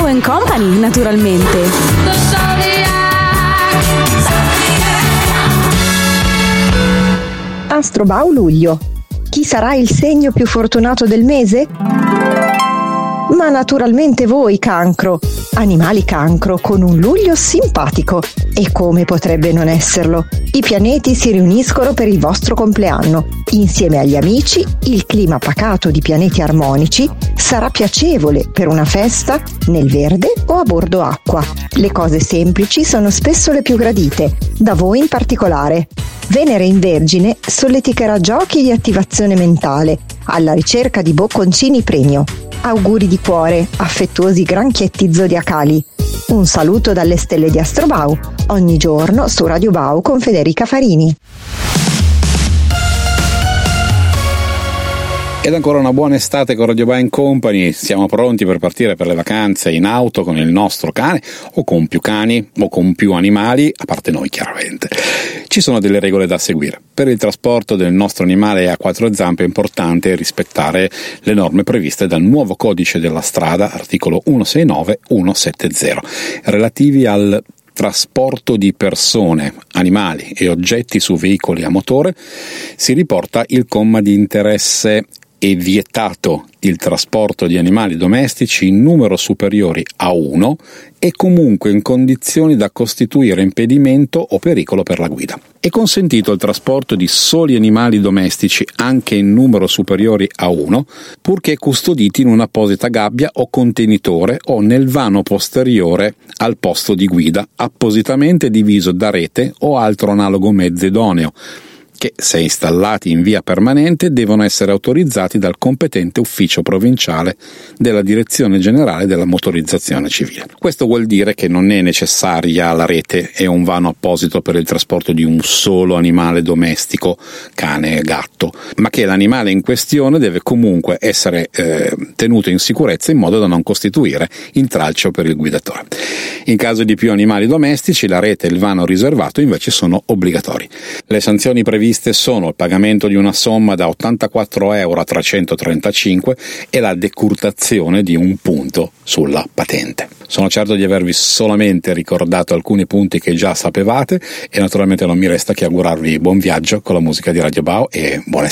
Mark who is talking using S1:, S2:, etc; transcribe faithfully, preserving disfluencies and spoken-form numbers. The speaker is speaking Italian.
S1: and Company, naturalmente.
S2: Astrobau luglio. Chi sarà il segno più fortunato del mese? Ma naturalmente voi, Cancro. Animali Cancro con un luglio simpatico. E come potrebbe non esserlo? I pianeti si riuniscono per il vostro compleanno. Insieme agli amici, il clima pacato di pianeti armonici sarà piacevole per una festa nel verde o a bordo acqua. Le cose semplici sono spesso le più gradite, da voi in particolare. Venere in Vergine solleticherà giochi di attivazione mentale, alla ricerca di bocconcini premio. Auguri di cuore, affettuosi granchietti zodiacali. Un saluto dalle stelle di Astrobau, ogni giorno su Radio Bau con Federica Farini.
S3: Ed ancora una buona estate con Radio Bau Company. Siamo pronti per partire per le vacanze in auto con il nostro cane o con più cani o con più animali, a parte noi chiaramente. Ci sono delle regole da seguire. Per il trasporto del nostro animale a quattro zampe è importante rispettare le norme previste dal nuovo codice della strada, articolo centosessantanove centosettanta, relativi al trasporto di persone, animali e oggetti su veicoli a motore. Si riporta il comma di interesse: è vietato il trasporto di animali domestici in numero superiori a uno e comunque in condizioni da costituire impedimento o pericolo per la guida. È consentito il trasporto di soli animali domestici anche in numero superiori a uno, purché custoditi in un'apposita gabbia o contenitore o nel vano posteriore al posto di guida, appositamente diviso da rete o altro analogo mezzo idoneo, che, se installati in via permanente, devono essere autorizzati dal competente ufficio provinciale della Direzione Generale della Motorizzazione Civile. Questo vuol dire che non è necessaria la rete e un vano apposito per il trasporto di un solo animale domestico, cane e gatto, ma che l'animale in questione deve comunque essere eh, tenuto in sicurezza in modo da non costituire intralcio per il guidatore. In caso di più animali domestici, la rete e il vano riservato invece sono obbligatori. Le sanzioni previste sono il pagamento di una somma da ottantaquattro euro a trecentotrentacinque e la decurtazione di un punto sulla patente. Sono certo di avervi solamente ricordato alcuni punti che già sapevate e naturalmente non mi resta che augurarvi buon viaggio con la musica di Radio Bau e buona